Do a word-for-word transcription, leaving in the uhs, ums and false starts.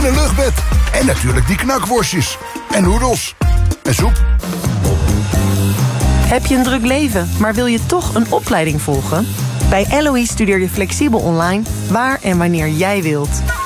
een luchtbed. En natuurlijk die knakworstjes. En noedels. En soep. Heb je een druk leven, maar wil je toch een opleiding volgen? Bij L O E studeer je flexibel online, waar en wanneer jij wilt.